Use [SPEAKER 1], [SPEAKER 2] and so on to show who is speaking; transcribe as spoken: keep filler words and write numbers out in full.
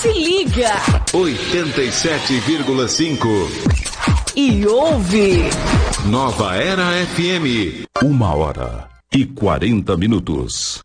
[SPEAKER 1] Se liga.
[SPEAKER 2] oitenta e sete vírgula cinco.
[SPEAKER 1] E ouve.
[SPEAKER 2] Nova Era F M. Uma hora e quarenta minutos.